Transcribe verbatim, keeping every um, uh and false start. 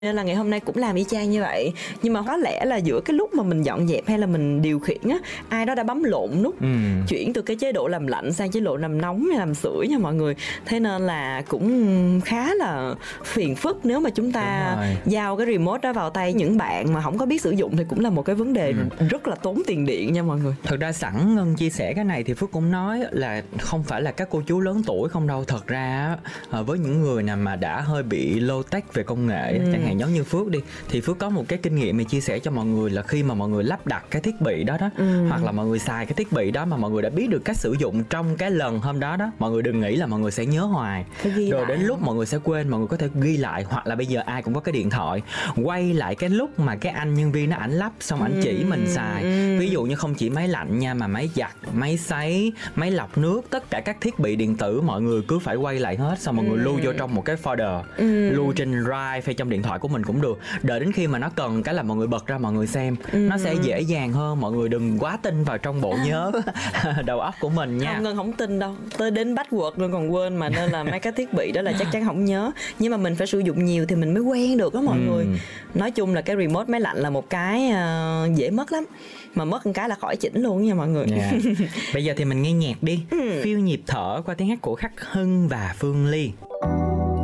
Nên là ngày hôm nay cũng làm y chang như vậy. Nhưng mà có lẽ là giữa cái lúc mà mình dọn dẹp hay là mình điều khiển á, ai đó đã bấm lộn nút ừ. chuyển từ cái chế độ làm lạnh sang chế độ làm nóng hay làm sưởi nha mọi người. Thế nên là cũng khá là phiền phức nếu mà chúng ta giao cái remote đó vào tay những bạn mà không có biết sử dụng thì cũng là một cái vấn đề ừ. rất là tốn tiền điện nha mọi người. Thực ra sẵn Ngân chia sẻ cái này thì Phước cũng nói là không phải là các cô chú lớn tuổi không đâu. Thật ra với những người nào mà đã hơi bị low tech về công nghệ ừ. chẳng hạn giống như Phước đi, thì Phước có một cái kinh nghiệm mà chia sẻ cho mọi người là khi mà mọi người lắp đặt cái thiết bị đó đó ừ. hoặc là mọi người xài cái thiết bị đó mà mọi người đã biết được cách sử dụng trong cái lần hôm đó đó, mọi người đừng nghĩ là mọi người sẽ nhớ hoài rồi đến lúc mọi người sẽ quên. Mọi người có thể ghi lại, hoặc là bây giờ ai cũng có cái điện thoại, quay lại cái lúc mà cái anh nhân viên nó ảnh lắp xong ảnh ừ. chỉ mình xài ừ. ví dụ như không chỉ máy lạnh nha, mà máy giặt, máy sấy, máy lọc nước, tất cả các thiết bị điện tử mọi người cứ phải quay lại hết, xong mọi ừ. người lưu vô trong một cái folder ừ. lưu trên drive hay trong điện thoại của mình cũng được. Đợi đến khi mà nó cần cái là mọi người bật ra mọi người xem ừ. nó sẽ dễ dàng hơn. Mọi người đừng quá tin vào trong bộ nhớ đầu óc của mình nha. Không, Ngân không tin đâu, tới đến password Ngân còn quên mà, nên là mấy cái thiết bị đó là chắc chắn không nhớ. Nhưng mà mình phải sử dụng nhiều thì mình mới quen được đó mọi ừ. người. Nói chung là cái remote máy lạnh là một cái uh, dễ mất lắm, mà mất một cái là khỏi chỉnh luôn nha mọi người. Yeah. Bây giờ thì mình nghe nhạc đi. ừ. Phiêu nhịp thở qua tiếng hát của Khắc Hưng và Phương Ly.